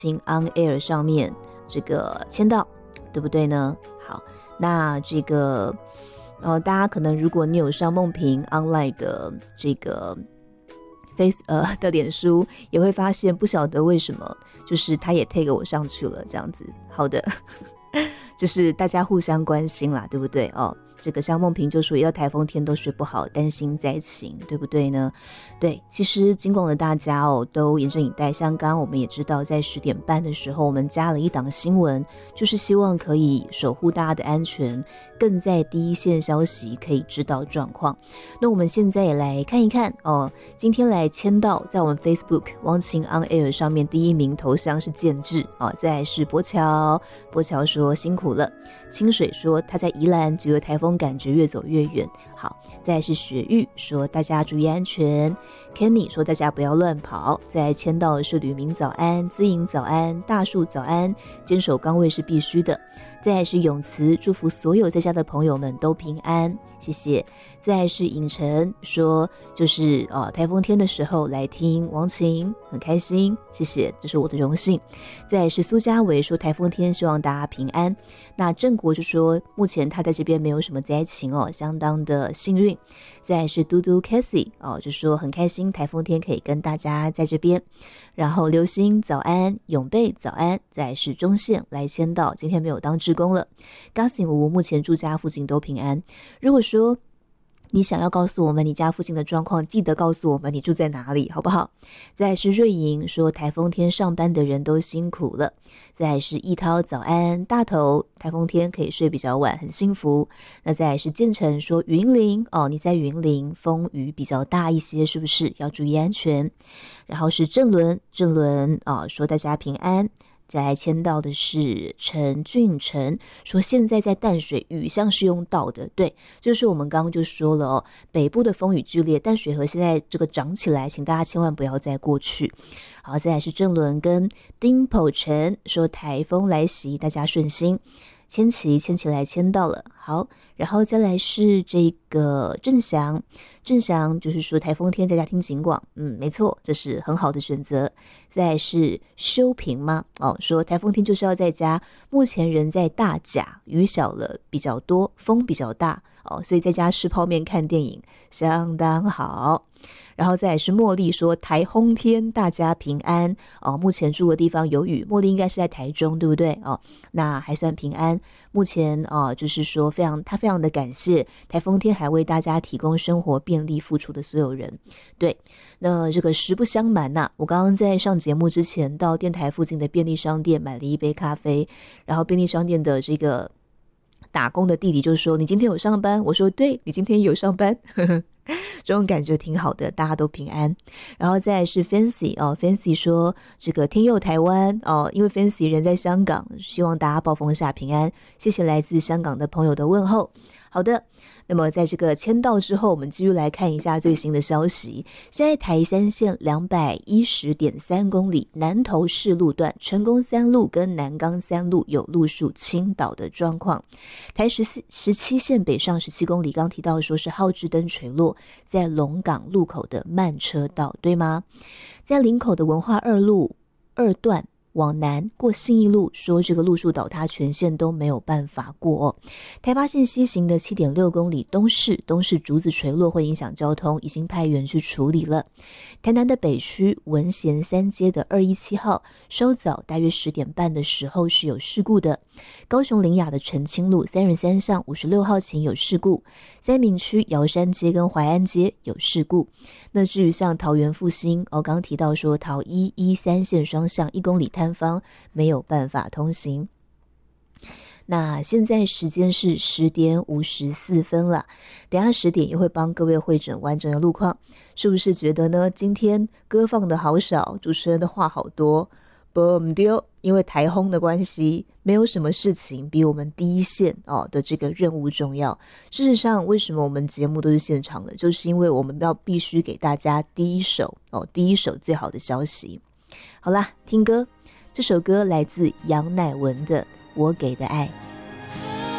On Air 上面这个签到，对不对呢？好，那这个大家可能如果你有上梦萍 online 的这个的脸书，也会发现不晓得为什么，就是他也 take 我上去了这样子。好的，就是大家互相关心啦，对不对哦？这个像梦萍就说要台风天都睡不好，担心灾情，对不对呢？对，其实金广的大家都严阵以待。像刚刚我们也知道，在10点半的时候，我们加了一档新闻，就是希望可以守护大家的安全，更在第一线消息可以知道状况。那我们现在也来看一看今天来签到，在我们 Facebook 汪晴 On Air 上面第一名头像是建志再来是柏乔说辛苦了。清水说他在宜兰觉得台风感觉越走越远。好，再来是雪玉说大家注意安全。 Kenny 说大家不要乱跑。再来签到的是吕明早安，资颖早安，大树早安，坚守岗位是必须的。再来是永慈祝福所有在家的朋友们都平安，谢谢。再来是影城说就是台风天的时候来听王晴很开心，谢谢，这是我的荣幸。再来是苏家伟说台风天希望大家平安。那郑国就说目前他在这边没有什么灾情相当的幸运。再来是嘟嘟 Cassie 就说很开心台风天可以跟大家在这边。然后刘星早安，永贝早安。再来是中线来签到，今天没有当志工了。Gassin 吴目前住家附近都平安。如果说你想要告诉我们你家附近的状况，记得告诉我们你住在哪里，好不好？再来是瑞莹说台风天上班的人都辛苦了。再来是易涛早安，大头台风天可以睡比较晚，很幸福。那再来是建成说云林你在云林风雨比较大一些，是不是要注意安全？然后是郑伦说大家平安。再来签到的是陈俊成说现在在淡水雨像是用倒的，对，就是我们刚刚就说了北部的风雨剧烈，淡水河现在这个涨起来，请大家千万不要再过去。好，再来是郑伦跟丁宝成说台风来袭，大家顺心。牵起来签到了。好，然后再来是这个郑翔就是说台风天在家听警广，没错，这是很好的选择。再来是修平吗？说台风天就是要在家，目前人在大甲，雨小了比较多，风比较大所以在家吃泡面看电影相当好。然后再来是茉莉说台风天大家平安目前住的地方有雨，茉莉应该是在台中对不对那还算平安。目前就是说他非常的感谢台风天还为大家提供生活便利付出的所有人。对，那这个实不相瞒我刚刚在上节目之前到电台附近的便利商店买了一杯咖啡，然后便利商店的这个打工的弟弟就说你今天有上班？我说对，你今天有上班这种感觉挺好的，大家都平安。然后再来是 Fancy Fancy 说这个天佑台湾因为 Fancy 人在香港，希望大家暴风下平安，谢谢来自香港的朋友的问候。好的，那么在这个签到之后，我们继续来看一下最新的消息。现在台三线 210.3 公里南投市路段，成功3路跟南港3路有路树倾倒的状况。台17线北上17公里，刚提到说是浩志灯垂落在龙港路口的慢车道，对吗？在林口的文化2路2段往南过信义路，说这个路树倒塌，全线都没有办法过台八线西行的 7.6 公里东市竹子垂落会影响交通，已经派员去处理了。台南的北区文贤3街的217号稍早大约10点半的时候是有事故的。高雄林雅的澄清路3人3巷56号前有事故。三民区瑶山街跟淮安街有事故。那至于像桃园复兴刚刚提到说桃1、1、3线双向1公里摊方没有办法通行。那现在时间是10点54分了，等一下10点也会帮各位汇整完整的路况。是不是觉得呢？今天歌放的好少，主持人的话好多，不对，因为台风的关系，没有什么事情比我们第一线的这个任务重要。事实上，为什么我们节目都是现场的，就是因为我们必须给大家第一手最好的消息。好啦，听歌，这首歌来自杨乃文的《我给的爱》。